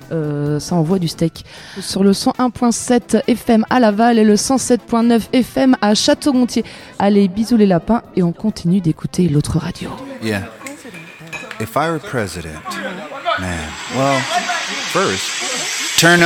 ça envoie du steak. Sur le 101.7 FM à Laval et le 107.9 FM à Château-Gontier. Allez, bisous les lapins et on continue d'écouter l'autre radio. Yeah. If I were president, man, well, first, turn